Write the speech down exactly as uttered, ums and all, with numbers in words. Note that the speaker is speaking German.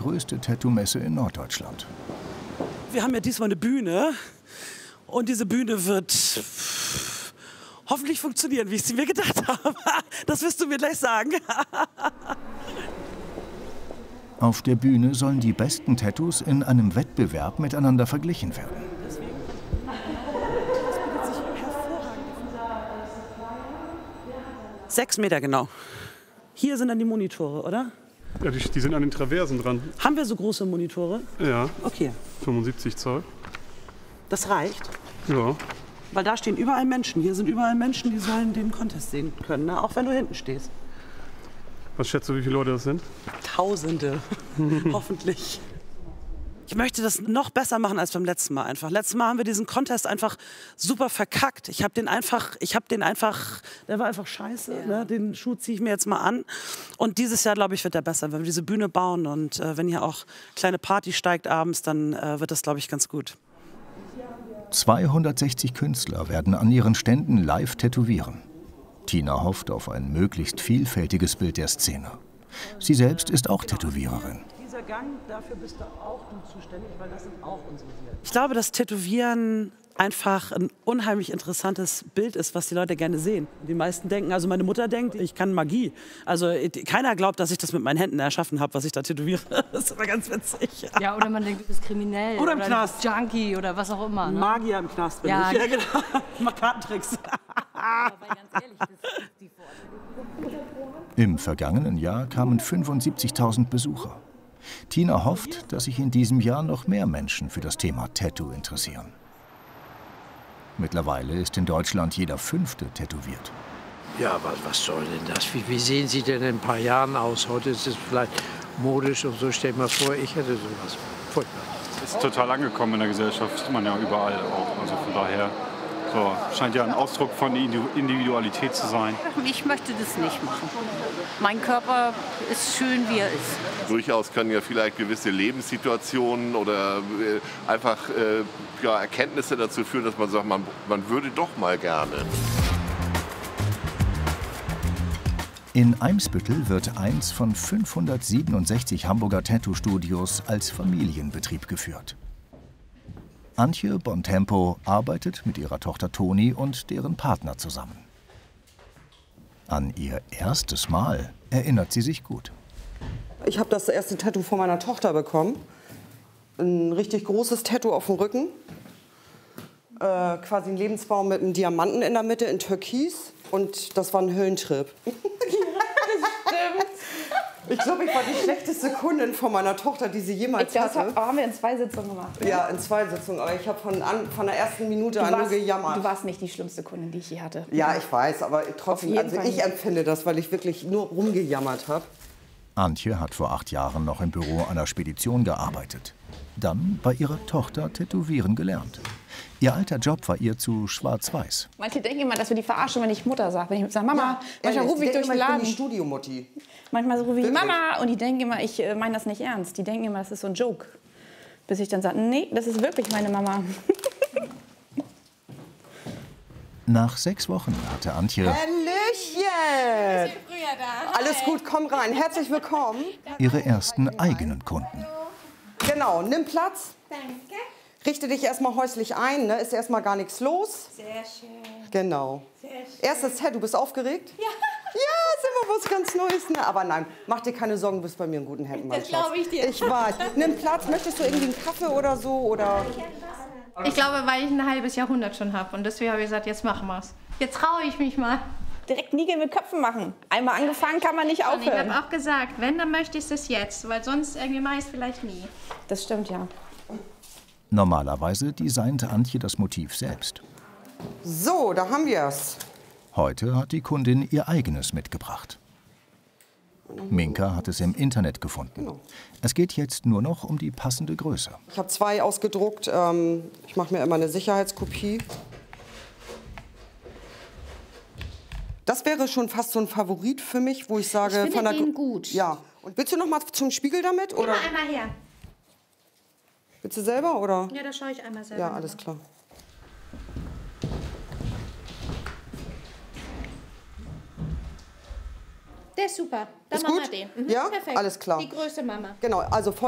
größte Tattoo-Messe in Norddeutschland. Wir haben ja diesmal eine Bühne und diese Bühne wird hoffentlich funktionieren, wie ich sie mir gedacht habe. Das wirst du mir gleich sagen. Auf der Bühne sollen die besten Tattoos in einem Wettbewerb miteinander verglichen werden. Sechs Meter genau. Hier sind dann die Monitore, oder? Ja, die, die sind an den Traversen dran. Haben wir so große Monitore? Ja. Okay. fünfundsiebzig Zoll. Das reicht? Ja. Weil da stehen überall Menschen. Hier sind überall Menschen, die sollen den Contest sehen können, ne? Auch wenn du hinten stehst. Was schätzt du, wie viele Leute das sind? Tausende, hoffentlich. Ich möchte das noch besser machen als beim letzten Mal einfach. Letztes Mal haben wir diesen Contest einfach super verkackt. Ich habe den einfach, ich habe den einfach, der war einfach scheiße. Ja. Ne? Den Schuh ziehe ich mir jetzt mal an. Und dieses Jahr, glaube ich, wird der besser. Wenn wir diese Bühne bauen und äh, wenn hier auch kleine Party steigt abends, dann äh, wird das, glaube ich, ganz gut. zweihundertsechzig Künstler werden an ihren Ständen live tätowieren. Tina hofft auf ein möglichst vielfältiges Bild der Szene. Sie selbst ist auch Tätowiererin. Dieser Gang, dafür bist du auch du zuständig, weil das sind auch unsere hier. Ich glaube, dass Tätowieren einfach ein unheimlich interessantes Bild ist, was die Leute gerne sehen. Die meisten denken, also meine Mutter denkt, ich kann Magie. Also keiner glaubt, dass ich das mit meinen Händen erschaffen habe, was ich da tätowiere. Das ist aber ganz witzig. Ja, oder man denkt, du bist kriminell. Oder im oder Knast. Junkie oder was auch immer. Ne? Magier im Knast bin ja, ich. Ja, genau. Ich mach Kartentricks. Aber ganz ehrlich, das ist die Vorteile. Im vergangenen Jahr kamen fünfundsiebzigtausend Besucher. Tina hofft, dass sich in diesem Jahr noch mehr Menschen für das Thema Tattoo interessieren. Mittlerweile ist in Deutschland jeder Fünfte tätowiert. Ja, was, was soll denn das? Wie, wie sehen Sie denn in ein paar Jahren aus? Heute ist es vielleicht modisch und so. Stell dir mal vor, ich hätte sowas. Furchtbar. Ist total angekommen in der Gesellschaft, sieht man ja überall auch. Also von daher so, scheint ja ein Ausdruck von Individualität zu sein. Ich möchte das nicht machen. Mein Körper ist schön, wie er ist. Durchaus können ja vielleicht gewisse Lebenssituationen oder äh, einfach äh, ja, Erkenntnisse dazu führen, dass man sagt, man, man würde doch mal gerne. In Eimsbüttel wird eins von fünfhundertsiebenundsechzig Hamburger Tattoo-Studios als Familienbetrieb geführt. Antje Bontempo arbeitet mit ihrer Tochter Toni und deren Partner zusammen. An ihr erstes Mal erinnert sie sich gut. Ich habe das erste Tattoo von meiner Tochter bekommen. Ein richtig großes Tattoo auf dem Rücken. Äh, quasi ein Lebensbaum mit einem Diamanten in der Mitte in Türkis. Und das war ein Höllentrip. Ja, das stimmt. Ich glaube, ich war die schlechteste Kundin von meiner Tochter, die sie jemals ich, das hatte. haben wir in zwei Sitzungen gemacht. Ja, ja in zwei Sitzungen. Aber ich habe von, von der ersten Minute an nur gejammert. Du warst nicht die schlimmste Kundin, die ich je hatte. Ja, ich weiß, aber trotzdem, also ich Fall. empfinde das, weil ich wirklich nur rumgejammert habe. Antje hat vor acht Jahren noch im Büro einer Spedition gearbeitet. Dann bei ihrer Tochter tätowieren gelernt. Ihr alter Job war ihr zu schwarz-weiß. Manche denken immer, dass wir die verarschen, wenn ich Mutter sage. Wenn ich sage, Mama, Ja, manchmal rufe ich durch den Laden. Ich bin die Studiomutti. Manchmal rufe ich Wirklich? Mama und die denken immer, ich äh, meine das nicht ernst. Die denken immer, das ist so ein Joke. Bis ich dann sage, nee, das ist wirklich meine Mama. Nach sechs Wochen hatte Antje Hallöchen! Alles gut, komm rein. Herzlich willkommen. ihre ersten eigenen Kunden. Genau, nimm Platz. Danke. Richte dich erstmal häuslich ein, ne? Ist erstmal gar nichts los. Sehr schön. Genau. Sehr schön. Erstes Tattoo, du bist aufgeregt? Ja. Ja, ist immer was ganz Neues. Ne? Aber nein, mach dir keine Sorgen, du bist bei mir in guten Händen, mein Das Schatz. glaube ich dir. Ich weiß. Nimm Platz. Möchtest du irgendwie einen Kaffee oder so? Oder? Ich glaube, weil ich ein halbes Jahrhundert schon habe. Und deswegen habe ich gesagt, jetzt machen wir es. Jetzt traue ich mich mal. Direkt Nägel mit Köpfen machen. Einmal angefangen kann man nicht Und ich aufhören. habe auch gesagt, wenn, dann möchte ich es jetzt. Weil sonst irgendwie mache ich es vielleicht nie. Das stimmt, ja. Normalerweise designt Antje das Motiv selbst. So, da haben wir es. Heute hat die Kundin ihr eigenes mitgebracht. Minka hat es im Internet gefunden. Es geht jetzt nur noch um die passende Größe. Ich habe zwei ausgedruckt. Ähm, ich mache mir immer eine Sicherheitskopie. Das wäre schon fast so ein Favorit für mich, wo ich sage... Ich finde von der den Gr- gut. Ja. Und willst du noch mal zum Spiegel damit? Oder? Immer einmal her. Willst du selber, oder? Ja, da schaue ich einmal selber. Ja, alles klar. Der ist super. Dann Ist machen gut? wir den. Mhm, Ja? perfekt. Alles klar. Die Größe Mama. Genau, also